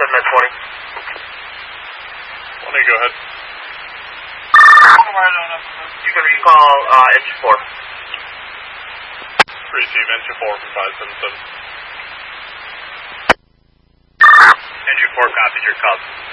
57 at 20. 20, go ahead. You can recall engine 4. Receive engine 4 from 577. Engine 4 copies your call.